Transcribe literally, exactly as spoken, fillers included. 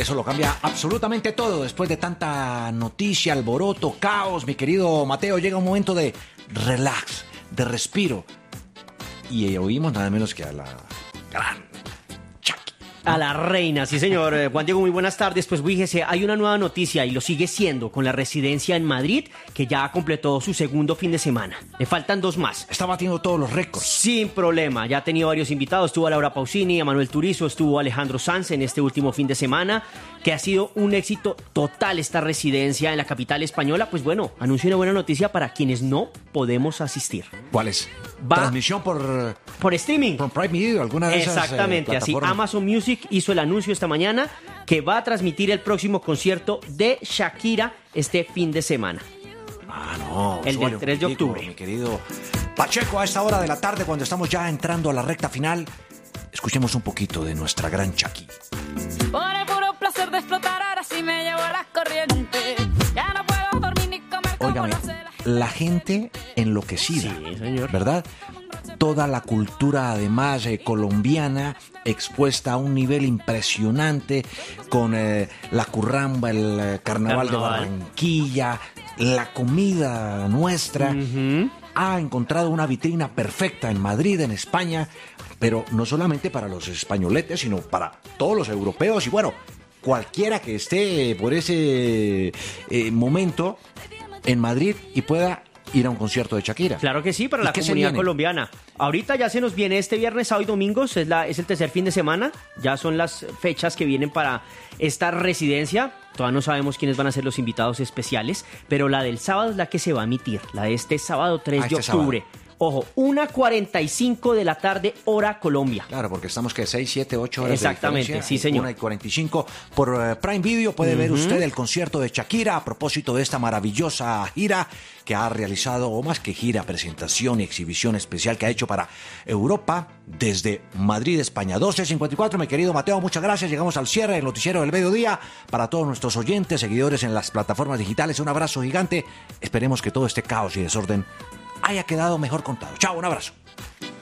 Eso lo cambia absolutamente todo después de tanta noticia, alboroto, caos. Mi querido Mateo, llega un momento de relax, de respiro. Y oímos nada menos que a la gran Shakira. A la reina, sí señor. Eh, Juan Diego, muy buenas tardes. Pues fíjese, hay una nueva noticia y lo sigue siendo con la residencia en Madrid, que ya completó su segundo fin de semana. Le faltan dos más. Está batiendo todos los récords. Sin problema, ya ha tenido varios invitados. Estuvo Laura Pausini, Manuel Turizo, estuvo Alejandro Sanz en este último fin de semana, que ha sido un éxito total esta residencia en la capital española. Pues bueno, anuncio una buena noticia para quienes no podemos asistir. ¿Cuál es? Va- Transmisión por, Por streaming. por Prime Video, alguna de esas eh, Exactamente, así plataformas. Amazon Music hizo el anuncio esta mañana que va a transmitir el próximo concierto de Shakira este fin de semana. Ah, no. El del súbale un tres de poquitico, octubre. Mi querido Pacheco, a esta hora de la tarde, cuando estamos ya entrando a la recta final, escuchemos un poquito de nuestra gran Shakira. Por el puro placer de explotar, ahora sí me llevo las corrientes. Ya no puedo dormir ni comer como Óigame, lo hace la gente. la gente enloquecida, Sí, señor. ¿verdad? Toda la cultura, además, eh, colombiana, expuesta a un nivel impresionante, con eh, la curramba, el eh, carnaval, Carnaval. de Barranquilla, la comida nuestra. Ujú. Ha encontrado una vitrina perfecta en Madrid, en España, pero no solamente para los españoletes, sino para todos los europeos y bueno, cualquiera que esté por ese eh, momento en Madrid y pueda ir a un concierto de Shakira. Claro que sí, para ¿Y la qué se comunidad viene? colombiana. Ahorita ya se nos viene este viernes, sábado y domingos, es, la, es el tercer fin de semana, ya son las fechas que vienen para esta residencia. Todavía no sabemos quiénes van a ser los invitados especiales, pero la del sábado es la que se va a emitir, la de este sábado tres Ah, de este octubre. sábado. Ojo, una cuarenta y cinco de la tarde, hora Colombia. Claro, porque estamos que seis, siete, ocho horas Exactamente, de diferencia. sí, señor. una y cuarenta y cinco por eh, Prime Video puede ver usted el concierto de Shakira a propósito de esta maravillosa gira que ha realizado, o más que gira, presentación y exhibición especial que ha hecho para Europa desde Madrid, España. doce cincuenta y cuatro, mi querido Mateo, muchas gracias. Llegamos al cierre del noticiero del mediodía. Para todos nuestros oyentes, seguidores en las plataformas digitales, un abrazo gigante. Esperemos que todo este caos y desorden haya quedado mejor contado. Chao, un abrazo.